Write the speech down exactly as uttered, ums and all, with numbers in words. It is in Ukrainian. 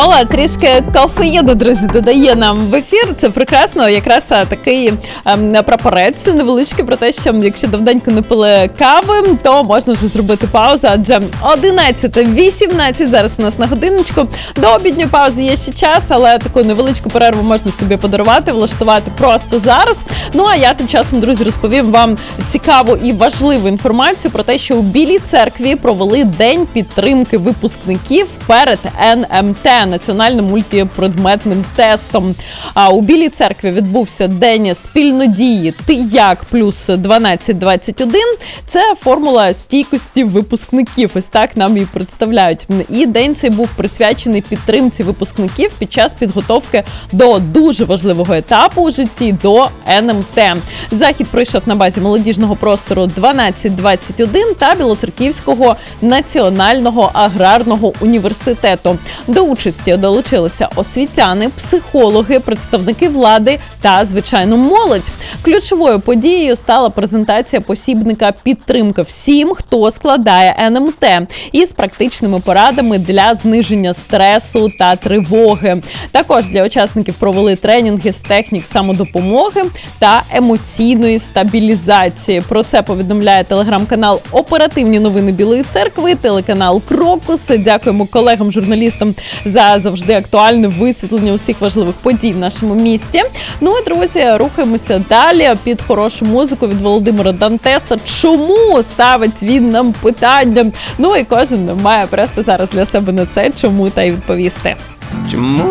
Кока-кола трішки кофеїну, друзі, додає нам в ефір. Це прекрасно. Якраз такий ем, прапорець невеличкий про те, що якщо давненько не пили кави, то можна вже зробити паузу, адже одинадцята вісімнадцять зараз у нас на годиночку. До обідньої паузи є ще час, але таку невеличку перерву можна собі подарувати, влаштувати просто зараз. Ну, а я тим часом, друзі, розповім вам цікаву і важливу інформацію про те, що у Білій Церкві провели День підтримки випускників перед ен ем те, національним мультипредметним тестом. А у Білій Церкві відбувся День спільнодії «Ти як» плюс дванадцять двадцять один. Це формула стійкості випускників. Ось так нам її представляють. І день цей був присвячений підтримці випускників під час підготовки до дуже важливого етапу у житті, до ен ем те. Захід пройшов на базі молодіжного простору дванадцять двадцять один та Білоцерківського національного аграрного університету. До участі долучилися освітяни, психологи, представники влади та, звичайно, молодь. Ключовою подією стала презентація посібника «Підтримка всім, хто складає ен ем те» із практичними порадами для зниження стресу та тривоги. Також для учасників провели тренінги з технік самодопомоги та емоційної стабілізації. Про це повідомляє телеграм-канал «Оперативні новини Білої Церкви», телеканал «Крокус». Дякуємо колегам-журналістам за завжди актуальне висвітлення усіх важливих подій в нашому місті. Ну і, друзі, рухаємося далі під хорошу музику від Володимира Дантеса. Чому ставить він нам питання? Ну і кожен має просто зараз для себе на це чому та й відповісти. Чому